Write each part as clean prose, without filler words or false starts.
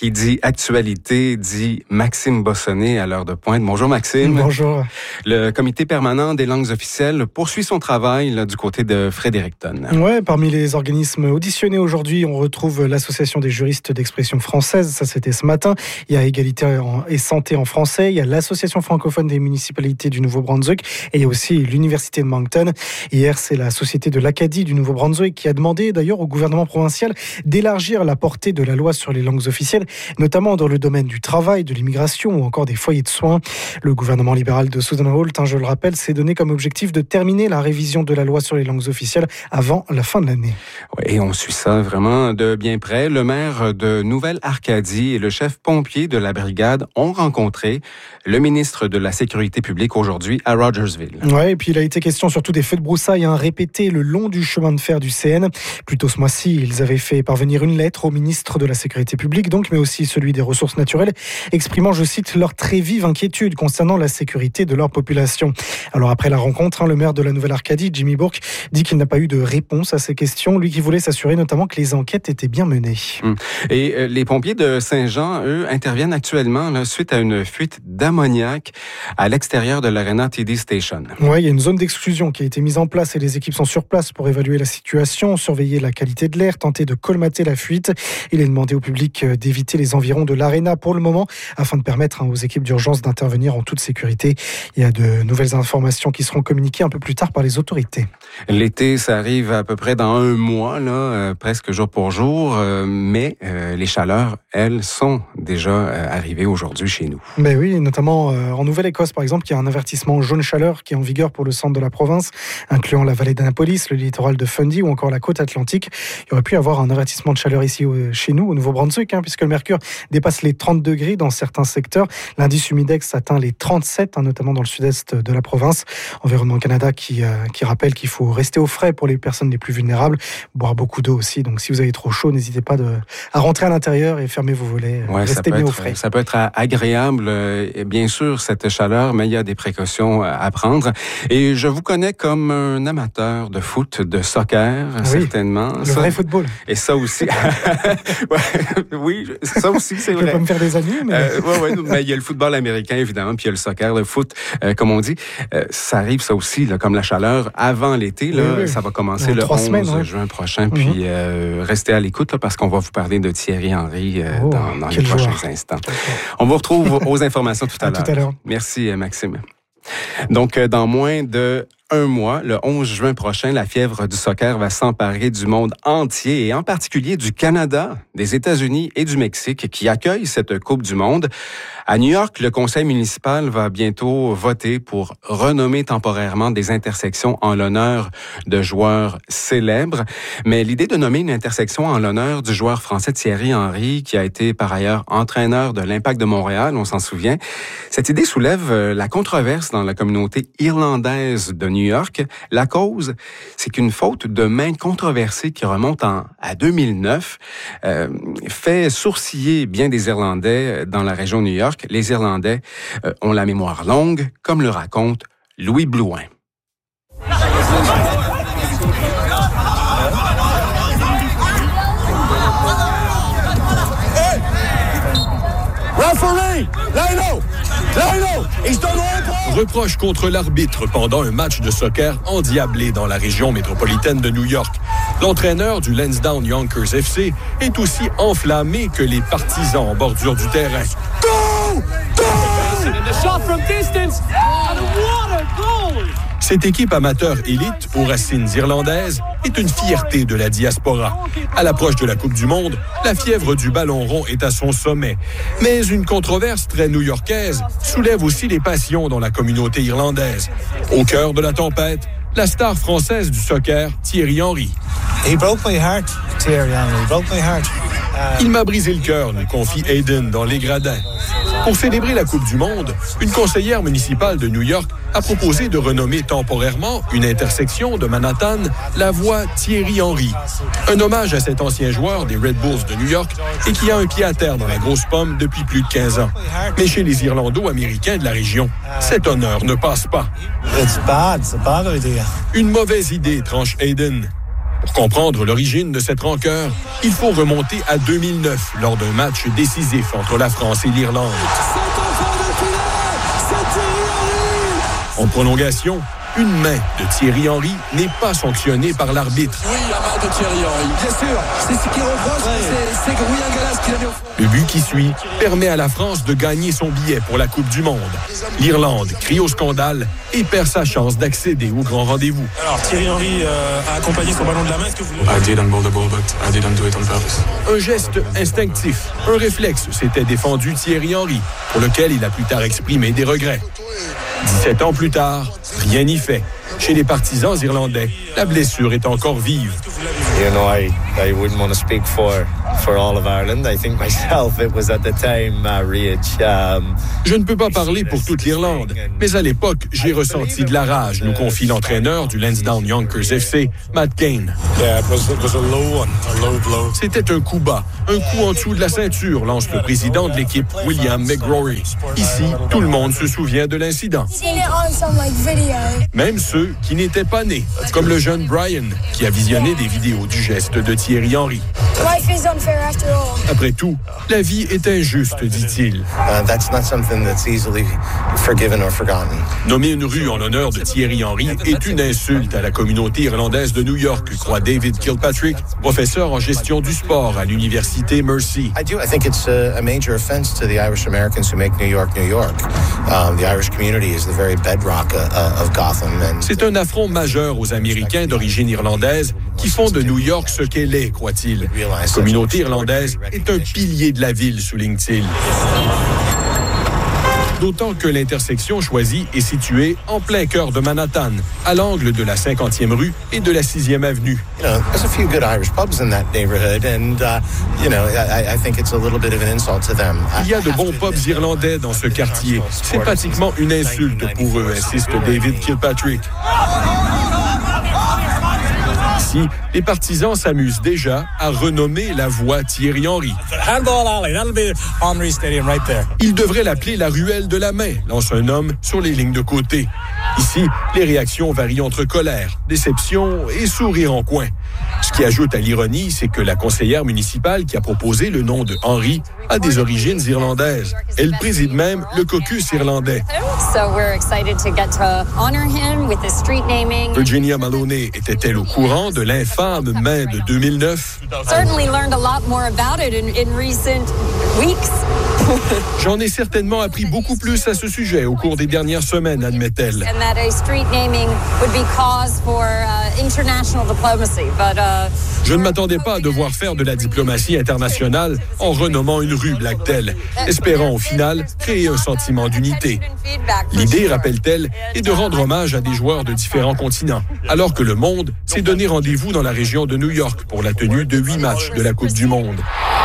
Qui dit actualité dit Maxime Bossonnet à l'heure de pointe. Bonjour Maxime. Bonjour. Le comité permanent des langues officielles poursuit son travail là, du côté de Fredericton. Ouais, parmi les organismes auditionnés aujourd'hui, on retrouve l'Association des juristes d'expression française, ça c'était ce matin. Il y a Égalité et Santé en français, il y a l'Association francophone des municipalités du Nouveau-Brunswick et il y a aussi l'Université de Moncton. Hier, c'est la Société de l'Acadie du Nouveau-Brunswick qui a demandé d'ailleurs au gouvernement provincial d'élargir la portée de la loi sur les langues officielles, notamment dans le domaine du travail, de l'immigration ou encore des foyers de soins. Le gouvernement libéral de Susan Holt, je le rappelle, s'est donné comme objectif de terminer la révision de la loi sur les langues officielles avant la fin de l'année. Oui, et on suit ça vraiment de bien près. Le maire de Nouvelle-Arcadie et le chef pompier de la brigade ont rencontré le ministre de la Sécurité publique aujourd'hui à Rogersville. Oui, et puis il a été question surtout des feux de broussailles répétés le long du chemin de fer du CN. Plus tôt ce mois-ci, ils avaient fait parvenir une lettre au ministre de la Sécurité publique, donc, mais aussi celui des Ressources naturelles, exprimant, je cite, leur très vive inquiétude concernant la sécurité de leur population. Alors après la rencontre, le maire de la Nouvelle-Arcadie, Jimmy Bourque, dit qu'il n'a pas eu de réponse à ces questions, lui qui voulait s'assurer notamment que les enquêtes étaient bien menées. Et les pompiers de Saint-Jean, eux, interviennent actuellement là, suite à une fuite d'ammoniac à l'extérieur de l'Arena TD Station. Oui, il y a une zone d'exclusion qui a été mise en place et les équipes sont sur place pour évaluer la situation, surveiller la qualité de l'air, tenter de colmater la fuite. Il est demandé au public d'éviter les environs de l'Arena pour le moment afin de permettre aux équipes d'urgence d'intervenir en toute sécurité. Il y a de nouvelles informations qui seront communiquées un peu plus tard par les autorités. L'été, ça arrive à peu près dans un mois, là, presque jour pour jour, mais les chaleurs, elles, sont déjà arrivées aujourd'hui chez nous. Ben oui, notamment en Nouvelle-Écosse, par exemple, il y a un avertissement jaune chaleur qui est en vigueur pour le centre de la province, incluant la vallée d'Annapolis, le littoral de Fundy ou encore la côte atlantique. Il y aurait pu y avoir un avertissement de chaleur ici chez nous, au Nouveau-Brunswick, puisque le mercure dépasse les 30 degrés dans certains secteurs. L'indice humidex atteint les 37, notamment dans le sud-est de la province. Environnement Canada qui rappelle qu'il faut rester au frais pour les personnes les plus vulnérables, boire beaucoup d'eau aussi. Donc si vous avez trop chaud, n'hésitez pas à rentrer à l'intérieur et fermer vos volets. Restez bien au frais. Ça peut être agréable, bien sûr, cette chaleur, mais il y a des précautions à prendre. Et je vous connais comme un amateur de foot, de soccer, certainement. Le vrai football. Et ça aussi. Oui, ça aussi, c'est vrai. Je ne vais pas me faire des amis, mais... mais il y a le football américain, évidemment, puis il y a le soccer, le foot, comme on dit. Ça arrive, ça aussi, là, comme la chaleur, avant l'été. Là, oui. Ça va commencer le 11 juin prochain. Puis restez à l'écoute, là, parce qu'on va vous parler de Thierry Henry dans les prochains instants. On vous retrouve aux informations tout à l'heure. Tout à l'heure. Merci, Maxime. Donc, dans moins de un mois, le 11 juin prochain, la fièvre du soccer va s'emparer du monde entier et en particulier du Canada, des États-Unis et du Mexique qui accueillent cette Coupe du Monde. À New York, le conseil municipal va bientôt voter pour renommer temporairement des intersections en l'honneur de joueurs célèbres. Mais l'idée de nommer une intersection en l'honneur du joueur français Thierry Henry, qui a été par ailleurs entraîneur de l'Impact de Montréal, on s'en souvient, cette idée soulève la controverse dans la communauté irlandaise de New York. La cause, c'est qu'une faute de main controversée qui remonte à 2009 fait sourciller bien des Irlandais dans la région de New York. Les Irlandais ont la mémoire longue, comme le raconte Louis Blouin. Reproche contre l'arbitre pendant un match de soccer endiablé dans la région métropolitaine de New York. L'entraîneur du Lansdowne Yonkers FC est aussi enflammé que les partisans en bordure du terrain. Cette équipe amateur élite aux racines irlandaises est une fierté de la diaspora. À l'approche de la Coupe du Monde, la fièvre du ballon rond est à son sommet. Mais une controverse très new-yorkaise soulève aussi les passions dans la communauté irlandaise. Au cœur de la tempête, la star française du soccer, Thierry Henry. He broke my heart, Thierry Henry. He broke my heart. Il m'a brisé le cœur, nous confie Aiden dans Les Gradins. Pour célébrer la Coupe du Monde, une conseillère municipale de New York a proposé de renommer temporairement une intersection de Manhattan la voie Thierry Henry. Un hommage à cet ancien joueur des Red Bulls de New York et qui a un pied à terre dans la grosse pomme depuis plus de 15 ans. Mais chez les Irlando-Américains de la région, cet honneur ne passe pas. It's bad. It's a bad idea. Une mauvaise idée, tranche Aiden. Pour comprendre l'origine de cette rancœur, il faut remonter à 2009, lors d'un match décisif entre la France et l'Irlande. En prolongation, une main de Thierry Henry n'est pas sanctionnée par l'arbitre. Oui, la main de Thierry Henry. Bien sûr, c'est ce qu'il reproche, c'est William Gallas qui l'a mis au fond. Le but qui suit permet à la France de gagner son billet pour la Coupe du Monde. L'Irlande crie au scandale et perd sa chance d'accéder au grand rendez-vous. Alors Thierry Henry a accompagné son ballon de la main. Est-ce que vous... I did handball the ball, but I didn't do it on purpose. Un geste instinctif, un réflexe s'était défendu Thierry Henry, pour lequel il a plus tard exprimé des regrets. 17 ans plus tard, rien n'y fait. Chez les partisans irlandais, la blessure est encore vive. You know, I wouldn't want to speak for all of Ireland. I think myself, it was at the time rage. Je ne peux pas parler pour toute l'Irlande, mais à l'époque, j'ai ressenti de la rage, nous confie l'entraîneur du Lansdowne Yonkers FC, Matt Kane. Yeah, it was a low blow. C'était un coup bas, un coup en dessous de la ceinture, lance le président de l'équipe, William McGrory. Ici, tout le monde se souvient de l'incident. Même ceux qui n'étaient pas nés, comme le jeune Brian, qui a visionné des vidéos du geste de Thierry Henry. Après tout, la vie est injuste, dit-il. That's not something that's easily forgiven or forgotten. Nommer une rue en l'honneur de Thierry Henry est une insulte à la communauté irlandaise de New York, croit David Kilpatrick, professeur en gestion du sport à l'université Mercy. I think it's a major offense to the Irish Americans who make New York, New York. The Irish community is the very bedrock of Gotham. C'est un affront majeur aux Américains d'origine irlandaise qui font de New York ce qu'elle est, croit-il. La communauté irlandaise est un pilier de la ville, souligne-t-il. D'autant que l'intersection choisie est située en plein cœur de Manhattan, à l'angle de la 50e rue et de la 6e avenue. There's a few good Irish pubs in that neighborhood, and I think it's a little bit of an insult to them. Il y a de bons pubs irlandais dans ce quartier. C'est pratiquement une insulte pour eux, insiste David Kilpatrick. Ici, les partisans s'amusent déjà à renommer la voie Thierry Henry. Handball alley, that'll be Henry Stadium right there. Ils devraient l'appeler la ruelle de la main, lance un homme sur les lignes de côté. Ici, les réactions varient entre colère, déception et sourire en coin. Ce qui ajoute à l'ironie, c'est que la conseillère municipale qui a proposé le nom de Henry a des origines irlandaises. Elle préside même le caucus irlandais. Virginia Maloney était-elle au courant de l'infâme main de 2009? J'en ai certainement appris beaucoup plus à ce sujet au cours des dernières semaines, admet-elle. Je ne m'attendais pas à devoir faire de la diplomatie internationale en renommant une rue Blacktel, espérant au final créer un sentiment d'unité. L'idée, rappelle-t-elle, est de rendre hommage à des joueurs de différents continents, alors que le monde s'est donné rendez-vous dans la région de New York pour la tenue de 8 matchs de la Coupe du Monde.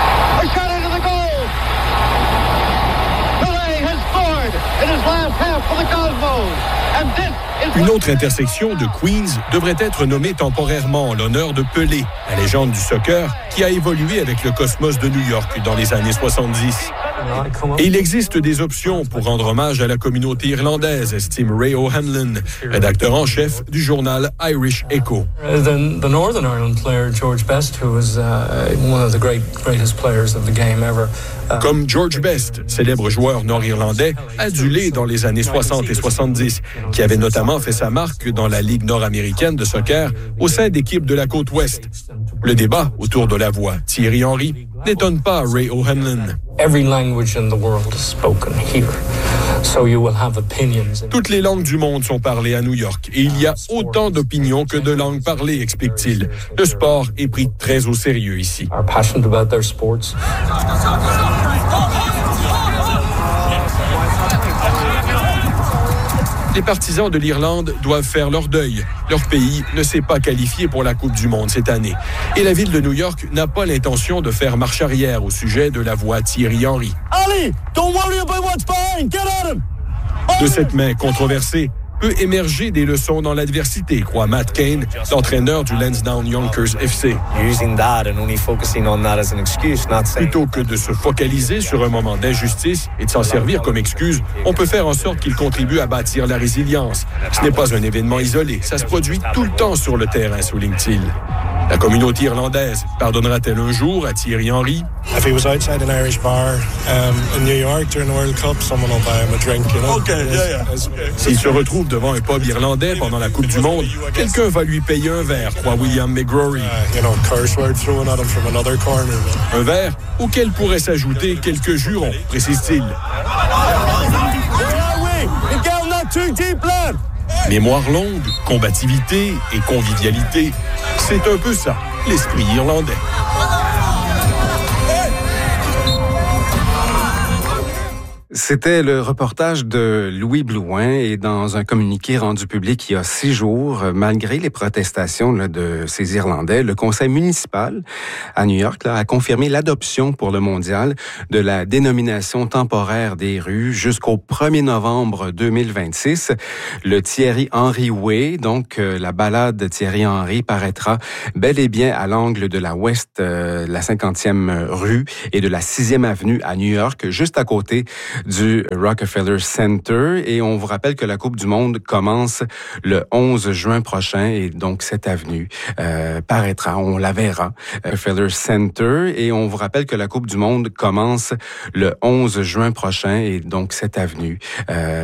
Une autre intersection de Queens devrait être nommée temporairement en l'honneur de Pelé, la légende du soccer qui a évolué avec le Cosmos de New York dans les années 70. Et il existe des options pour rendre hommage à la communauté irlandaise, estime Ray O'Hanlon, rédacteur en chef du journal Irish Echo. The Northern Ireland player George Best, who was one of the greatest players of the game ever. Comme George Best, célèbre joueur nord-irlandais, adulé dans les années 60 et 70, qui avait notamment fait sa marque dans la Ligue nord-américaine de soccer au sein d'équipes de la côte ouest. Le débat autour de la voix Thierry Henry n'étonne pas Ray O'Hanlon. Every language in the world is spoken here. So you will have opinions. Toutes les langues du monde sont parlées à New York et il y a autant d'opinions que de langues parlées, explique-t-il. Le sport est pris très au sérieux ici. Are passionate about their sports. Les partisans de l'Irlande doivent faire leur deuil. Leur pays ne s'est pas qualifié pour la Coupe du Monde cette année. Et la ville de New York n'a pas l'intention de faire marche arrière au sujet de la voix Thierry Henry. Ali, don't worry about what's behind. Get at him. De cette main controversée peut émerger des leçons dans l'adversité, croit Matt Kane, l'entraîneur du Lansdowne Yonkers FC. Plutôt que de se focaliser sur un moment d'injustice et de s'en servir comme excuse, on peut faire en sorte qu'il contribue à bâtir la résilience. Ce n'est pas un événement isolé, ça se produit tout le temps sur le terrain, souligne-t-il. La communauté irlandaise pardonnera-t-elle un jour à Thierry Henry? If he was outside an Irish bar in New York during the World Cup, someone will buy him a drink, you know. Okay, yeah. S'il se retrouve devant un pub irlandais pendant la Coupe du Monde, quelqu'un va lui payer un verre, croit William McGrory. Curse word thrown at him from another corner. Un verre auquel pourraient s'ajouter quelques jurons, précise-t-il. Mémoire longue, combativité et convivialité, c'est un peu ça, l'esprit irlandais. C'était le reportage de Louis Blouin et dans un communiqué rendu public il y a 6 jours, malgré les protestations de ces Irlandais, le conseil municipal à New York a confirmé l'adoption pour le mondial de la dénomination temporaire des rues jusqu'au 1er novembre 2026. Le Thierry Henry Way, donc la balade de Thierry Henry, paraîtra bel et bien à l'angle de la la 50e rue et de la 6e avenue à New York, juste à côté du Rockefeller Center. Et on vous rappelle que la Coupe du Monde commence le 11 juin prochain et donc cette avenue paraîtra, on la verra, Rockefeller Center. Et on vous rappelle que la Coupe du Monde commence le 11 juin prochain et donc cette avenue